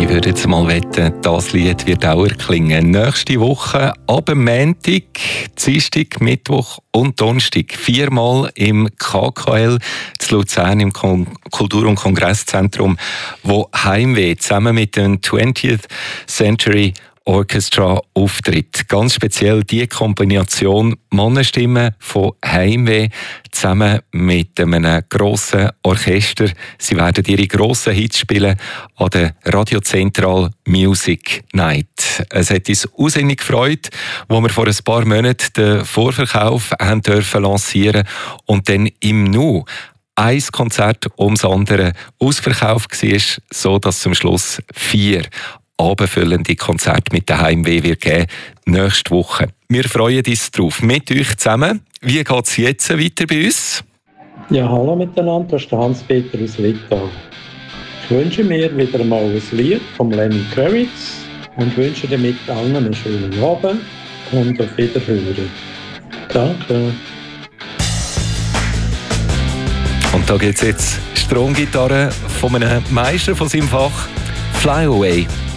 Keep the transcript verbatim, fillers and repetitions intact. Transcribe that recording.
Ich würde jetzt mal wetten, das Lied wird auch erklingen. Nächste Woche ab dem Montag, Dienstag, Mittwoch und Donnerstag. Viermal im K K L zu Luzern im Kultur- und Kongresszentrum, wo Heimweh zusammen mit dem twentieth Century Orchestra auftritt. Ganz speziell die Kombination Mannenstimmen von Heimweh zusammen mit einem grossen Orchester. Sie werden ihre grossen Hits spielen an der Radio Central Music Night. Es hat uns aussinnig gefreut, wo wir vor ein paar Monaten den Vorverkauf haben dürfen lancieren und dann im Nu ein Konzert ums andere ausverkauft war, so dass zum Schluss vier abendfüllende Konzerte mit der Heimweh wird geben nächste Woche. Wir freuen uns drauf. Mit euch zusammen. Wie geht es jetzt weiter bei uns? Ja, hallo miteinander, das ist der Hans-Peter aus Litauen. Ich wünsche mir wieder mal ein Lied von Lenny Kravitz und wünsche damit allen einen schönen Abend und auf Wiederhören. Danke. Und da gibt es jetzt Stromgitarre von einem Meister von seinem Fach, Fly Away.